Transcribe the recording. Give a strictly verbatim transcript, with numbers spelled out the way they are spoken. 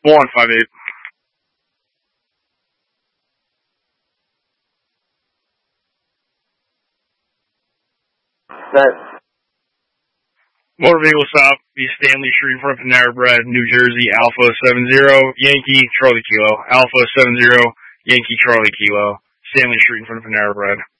One five eight. Set. Motor vehicle stop, the Stanley Street front Panera Bread, New Jersey, Alpha seven zero, Yankee, Charlie Kilo. Alpha seven zero, Yankee, Charlie Kilo. Stanley Street in front of Panera Bread.